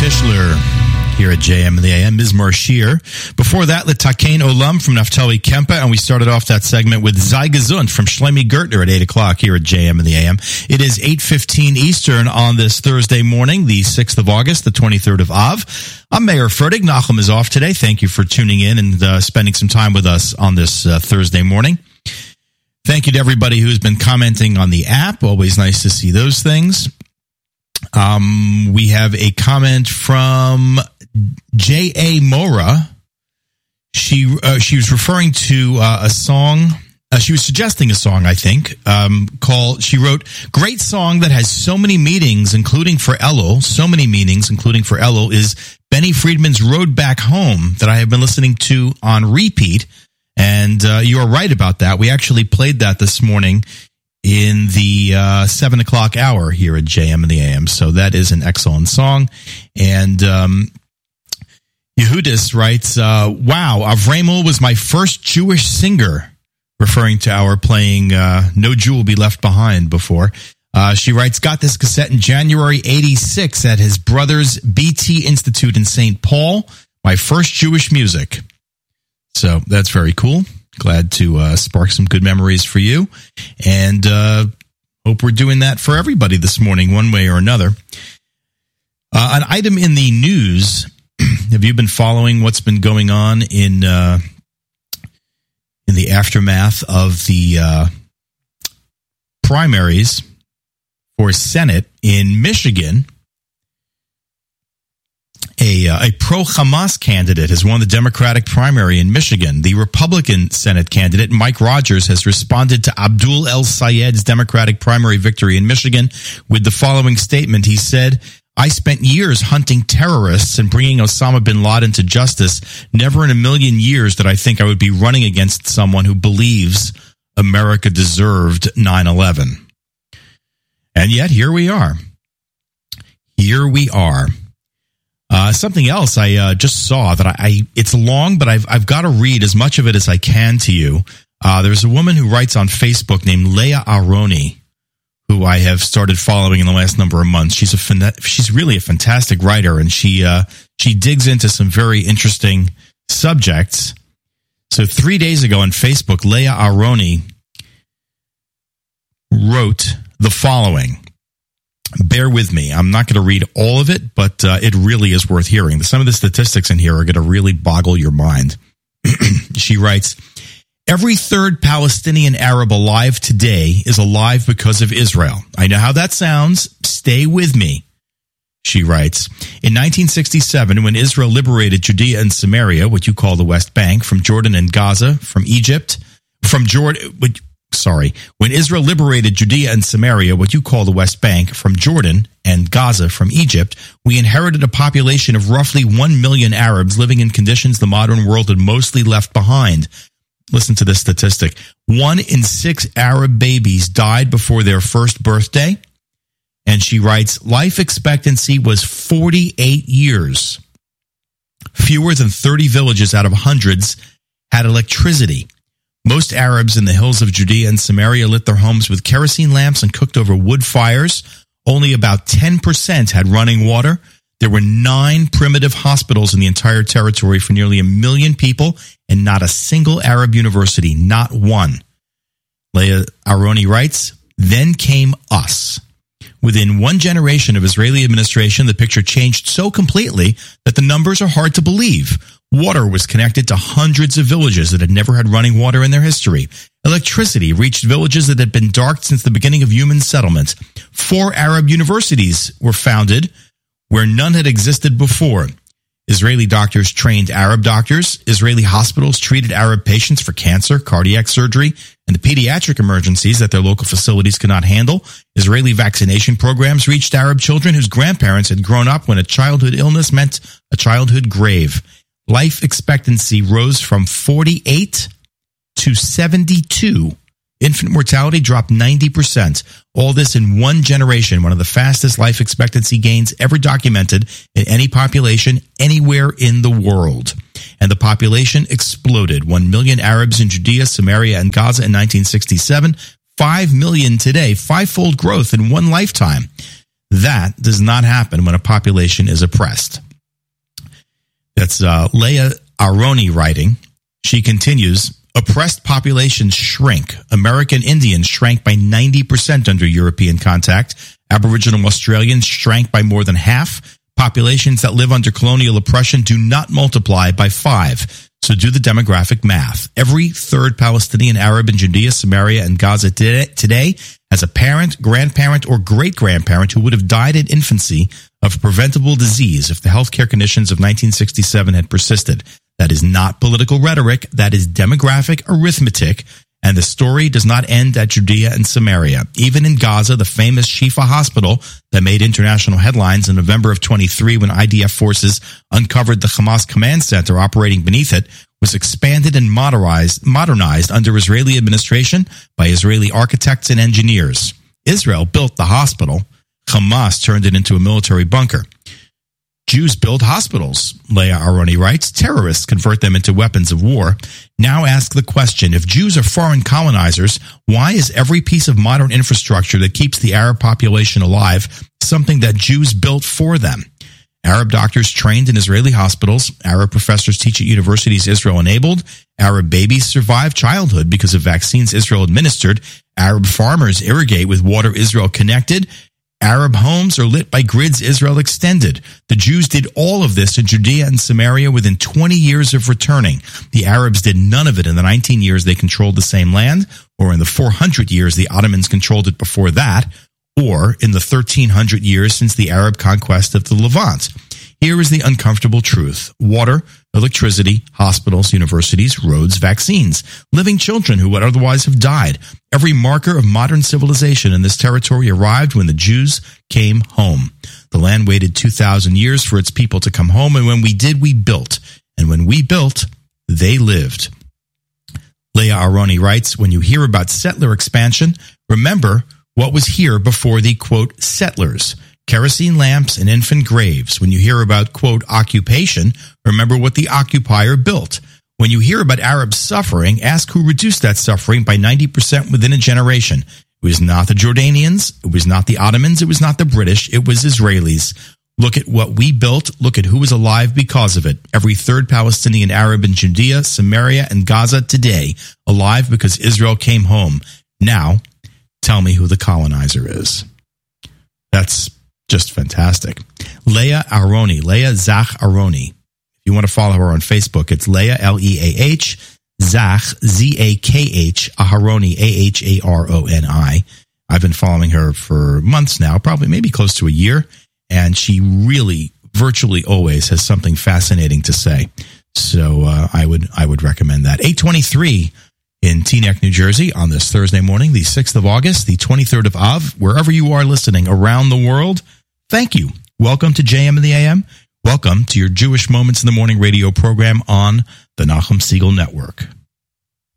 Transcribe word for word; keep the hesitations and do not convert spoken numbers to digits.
Tischler here at J M in the A M. Mizmor Shir. Before that, L'Takein Olam from Naftali Kempa, and we started off that segment with Sei Gesund from Shlomi Gertner at eight o'clock here at J M in the A M. It is eight fifteen Eastern on this Thursday morning, the sixth of August, the twenty-third of Av. I'm Mayor Fertig. Nachum is off today. Thank you for tuning in and uh, spending some time with us on this uh, Thursday morning. Thank you to everybody who's been commenting on the app. Always nice to see those things. Um, we have a comment from J A. Mora. She uh, she was referring to uh, a song. Uh, she was suggesting a song, I think, um, called. She wrote, "Great song that has so many meanings, including for Elul. So many meanings, including for Elul, is Benny Friedman's Road Back Home that I have been listening to on repeat." And uh, you are right about that. We actually played that this morning in the uh, seven o'clock hour here at J M in the A M. So that is an excellent song. And um, Yehudis writes, uh, wow, Avremel was my first Jewish singer, referring to our playing uh, No Jew Will Be Left Behind before. Uh, she writes, got this cassette in January eighty-six at his brother's B T Institute in Saint Paul, my first Jewish music. So that's very cool. Glad to uh, spark some good memories for you. And uh, hope we're doing that for everybody this morning, one way or another. Uh, an item in the news. Have you been following what's been going on in uh, in the aftermath of the uh, primaries for Senate in Michigan? A, uh, a pro-Hamas candidate has won the Democratic primary in Michigan. The Republican Senate candidate, Mike Rogers, has responded to Abdul El Sayed's Democratic primary victory in Michigan with the following statement. He said, I spent years hunting terrorists and bringing Osama bin Laden to justice. Never in a million years did I think I would be running against someone who believes America deserved nine eleven. And yet, here we are. Here we are. Uh, something else I uh, just saw that I, I it's long, but I've I've got to read as much of it as I can to you. Uh, there's a woman who writes on Facebook named Leah Aroni, who I have started following in the last number of months. She's a she's really a fantastic writer, and she uh, she digs into some very interesting subjects. So three days ago on Facebook, Leah Aroni wrote the following. Bear with me. I'm not going to read all of it, but uh, it really is worth hearing. Some of the statistics in here are going to really boggle your mind. She writes, every third Palestinian Arab alive today is alive because of Israel. I know how that sounds. Stay with me. She writes, in nineteen sixty-seven, when Israel liberated Judea and Samaria, what you call the West Bank, from Jordan and Gaza, from Egypt, from Jordan... Sorry, when Israel liberated Judea and Samaria, what you call the West Bank, from Jordan and Gaza from Egypt, we inherited a population of roughly one million Arabs living in conditions the modern world had mostly left behind. Listen to this statistic. One in six Arab babies died before their first birthday. And she writes, life expectancy was forty-eight years. Fewer than thirty villages out of hundreds had electricity. Most Arabs in the hills of Judea and Samaria lit their homes with kerosene lamps and cooked over wood fires. Only about ten percent had running water. There were nine primitive hospitals in the entire territory for nearly a million people, and not a single Arab university, not one. Leah Aroni writes, then came us. Within one generation of Israeli administration, the picture changed so completely that the numbers are hard to believe. Water was connected to hundreds of villages that had never had running water in their history. Electricity reached villages that had been dark since the beginning of human settlement. Four Arab universities were founded where none had existed before. Israeli doctors trained Arab doctors. Israeli hospitals treated Arab patients for cancer, cardiac surgery, and the pediatric emergencies that their local facilities could not handle. Israeli vaccination programs reached Arab children whose grandparents had grown up when a childhood illness meant a childhood grave. Life expectancy rose from forty-eight to seventy-two. Infant mortality dropped ninety percent. All this in one generation, one of the fastest life expectancy gains ever documented in any population anywhere in the world. And the population exploded. One million Arabs in Judea, Samaria, and Gaza in nineteen sixty-seven. Five million today. Five-fold growth in one lifetime. That does not happen when a population is oppressed. That's uh, Leah Aroni writing. She continues, oppressed populations shrink. American Indians shrank by ninety percent under European contact. Aboriginal Australians shrank by more than half. Populations that live under colonial oppression do not multiply by five. So do the demographic math. Every third Palestinian Arab in Judea, Samaria, and Gaza today has a parent, grandparent, or great-grandparent who would have died in infancy of a preventable disease if the healthcare conditions of nineteen sixty-seven had persisted. That is not political rhetoric. That is demographic arithmetic. And the story does not end at Judea and Samaria. Even in Gaza, the famous Shifa hospital that made international headlines in November of twenty-three when I D F forces uncovered the Hamas command center operating beneath it was expanded and modernized, modernized under Israeli administration by Israeli architects and engineers. Israel built the hospital. Hamas turned it into a military bunker. Jews build hospitals, Leah Aroni writes. Terrorists convert them into weapons of war. Now ask the question, if Jews are foreign colonizers, why is every piece of modern infrastructure that keeps the Arab population alive something that Jews built for them? Arab doctors trained in Israeli hospitals. Arab professors teach at universities Israel enabled. Arab babies survive childhood because of vaccines Israel administered. Arab farmers irrigate with water Israel connected. Arab homes are lit by grids Israel extended. The Jews did all of this in Judea and Samaria within twenty years of returning. The Arabs did none of it in the nineteen years they controlled the same land, or in the four hundred years the Ottomans controlled it before that, or in the thirteen hundred years since the Arab conquest of the Levant. Here is the uncomfortable truth. Water, electricity, hospitals, universities, roads, vaccines, living children who would otherwise have died. Every marker of modern civilization in this territory arrived when the Jews came home. The land waited two thousand years for its people to come home, and when we did, we built. And when we built, they lived. Leah Aroni writes, when you hear about settler expansion, remember what was here before the, quote, settlers. Kerosene lamps and infant graves. When you hear about, quote, occupation, remember what the occupier built. When you hear about Arab suffering, ask who reduced that suffering by ninety percent within a generation. It was not the Jordanians. It was not the Ottomans. It was not the British. It was Israelis. Look at what we built. Look at who was alive because of it. Every third Palestinian Arab in Judea, Samaria, and Gaza today alive because Israel came home. Now, tell me who the colonizer is. That's just fantastic. Leah Aroni, Leah Zach Aroni. If you want to follow her on Facebook, it's Leah, L E A H, Zach, Z A K H, Aharoni, A H A R O N I. I've been following her for months now, probably maybe close to a year, and she really, virtually always has something fascinating to say. So uh, I would I would recommend that. eight twenty-three in Teaneck, New Jersey, on this Thursday morning, the sixth of August, the twenty-third of Av, wherever you are listening around the world. Thank you. Welcome to J M in the A M. Welcome to your Jewish Moments in the Morning radio program on the Nachum Segal Network.